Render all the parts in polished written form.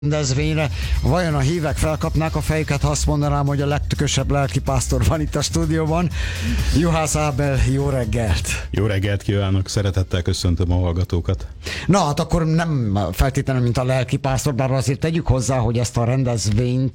rendezvényre. Vajon a hívek felkapnák a fejüket, ha azt mondanám, hogy a legtökösebb lelkipásztor van itt a stúdióban? Juhász Ábel, jó reggelt! Jó reggelt kívánok, szeretettel köszöntöm a hallgatókat. Na hát akkor nem feltétlenül, mint a lelkipásztor, de azért tegyük hozzá, hogy ezt a rendezvényt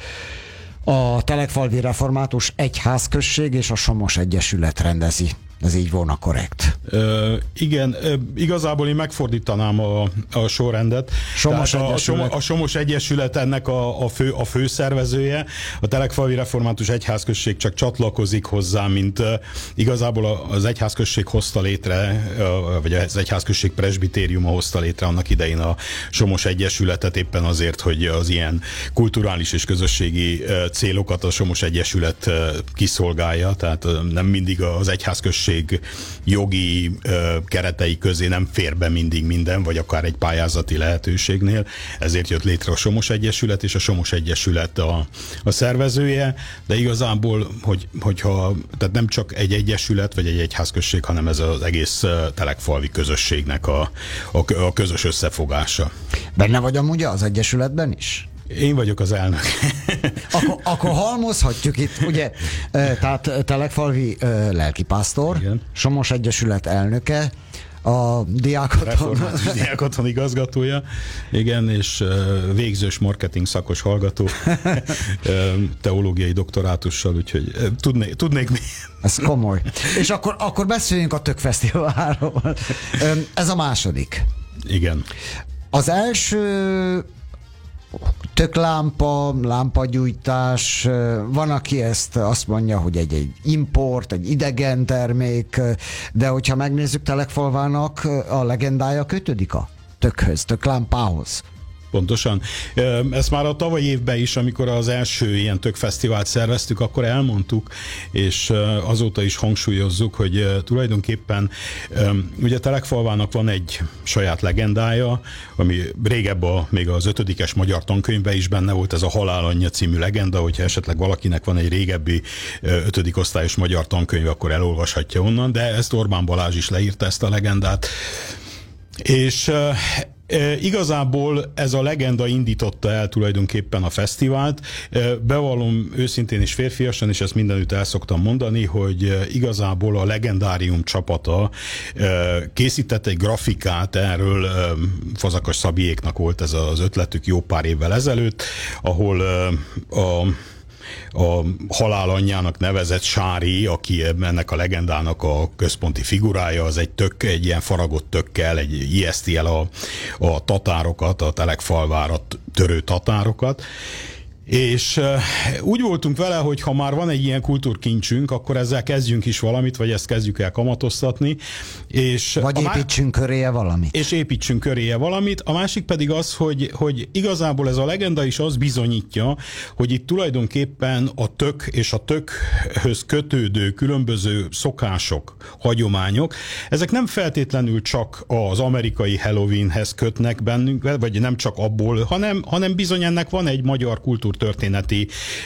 a Telekfalvi Református Egyházközség és a Somos Egyesület rendezi. Ez így volna korrekt. Igen, igazából én megfordítanám a sorrendet. A Somos Egyesület ennek a főszervezője, a Telekfalvi Református Egyházközség csak csatlakozik hozzá, mint igazából az Egyházközség hozta létre, vagy az Egyházközség presbitériuma hozta létre annak idején a Somos Egyesületet éppen azért, hogy az ilyen kulturális és közösségi célokat a Somos Egyesület kiszolgálja, tehát nem mindig az Egyházközség jogi keretei közé nem fér be mindig minden, vagy akár egy pályázati lehetőségnél. Ezért jött létre a Somos Egyesület, és a Somos Egyesület a szervezője, de igazából, hogyha tehát nem csak egy egyesület, vagy egy egyházközség, hanem ez az egész telekfalvi közösségnek a közös összefogása. Benne vagy amúgy az egyesületben is? Én vagyok az elnök. Akkor halmozhatjuk itt, ugye, tehát Telekfalvi lelkipásztor, igen. Somos Egyesület elnöke, a Református Diákotthon igazgatója, igen, és végzős marketing szakos hallgató, teológiai doktorátussal, úgyhogy tudnék mi. Ez komoly. És akkor beszéljünk a Tök Fesztiválról. Ez a második. Igen. Az első töklámpa, lámpagyújtás, van, aki ezt azt mondja, hogy egy import, egy idegen termék, de hogyha megnézzük, Telekfalvának a legendája kötődik a tökhöz, töklámpához. Pontosan. Ezt már a tavalyi évben is, amikor az első ilyen tökfesztivált szerveztük, akkor elmondtuk, és azóta is hangsúlyozzuk, hogy tulajdonképpen ugye Telekfalvának van egy saját legendája, ami régebb még az 5-es magyar tankönyvben is benne volt, ez a Halál anyja című legenda, hogyha esetleg valakinek van egy régebbi 5. osztályos magyar tankönyv, akkor elolvashatja onnan, de ezt Orbán Balázs is leírta, ezt a legendát. És igazából ez a legenda indította el tulajdonképpen a fesztivált. Bevallom őszintén és férfiasan, és ezt mindenütt el szoktam mondani, hogy igazából a Legendárium csapata készített egy grafikát erről, Fazakas Szabiéknak volt ez az ötletük jó pár évvel ezelőtt, ahol a halál anyjának nevezett Sári, aki ennek a legendának a központi figurája, az egy ilyen faragott tökkel, ijeszti el a tatárokat, a Telekfalvára törő tatárokat. És úgy voltunk vele, hogy ha már van egy ilyen kultúrkincsünk, akkor ezzel kezdjünk is valamit, vagy ezt kezdjük el kamatoztatni. Vagy építsünk köréje valamit. És építsünk köréje valamit. A másik pedig az, hogy igazából ez a legenda is az bizonyítja, hogy itt tulajdonképpen a tök és a tökhöz kötődő különböző szokások, hagyományok, ezek nem feltétlenül csak az amerikai Halloweenhez kötnek bennünk, vagy nem csak abból, hanem bizony ennek van egy magyar kultúrtörténeti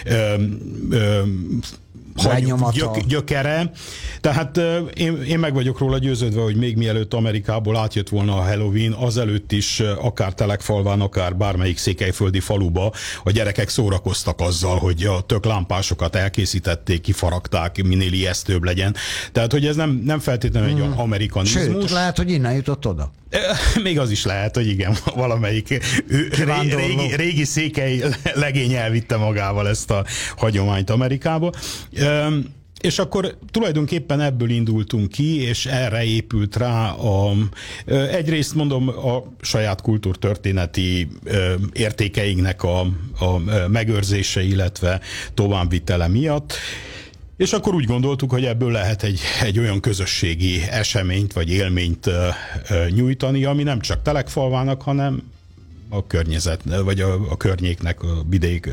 gyökere. Tehát én meg vagyok róla győződve, hogy még mielőtt Amerikából átjött volna a Halloween, azelőtt is akár Telekfalván, akár bármelyik székelyföldi faluba a gyerekek szórakoztak azzal, hogy a töklámpásokat elkészítették, kifaragták, minél ijesztőbb legyen. Tehát, hogy ez nem feltétlenül egy amerikanizmus. Sőt, lehet, hogy innen jutott oda. Még az is lehet, hogy igen, valamelyik régi székely legény elvitte magával ezt a hagyományt Amerikába. És akkor tulajdonképpen ebből indultunk ki, és erre épült rá egyrészt mondom a saját kultúrtörténeti értékeinknek a megőrzése, nyújtása, továbbvitele miatt. És akkor úgy gondoltuk, hogy ebből lehet egy olyan közösségi eseményt vagy élményt nyújtani, ami nem csak Telekfalvának, hanem a környezet, vagy a környéknek, a vidék,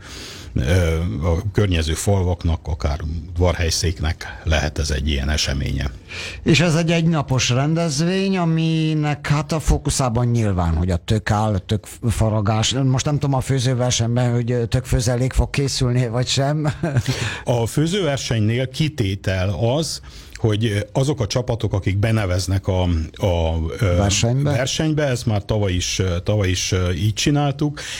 a környező falvaknak, akár Varhelyszéknek lehet ez egy ilyen eseménye. És ez egy egynapos rendezvény, aminek hát a fókuszában nyilván, hogy a tök áll, a tökfaragás. Most nem tudom a főzőversenyben, hogy tökfőzelék fog készülni, vagy sem. A főzőversenynél kitétel az, hogy azok a csapatok, akik beneveznek a versenybe, ezt már tavaly is így csináltuk,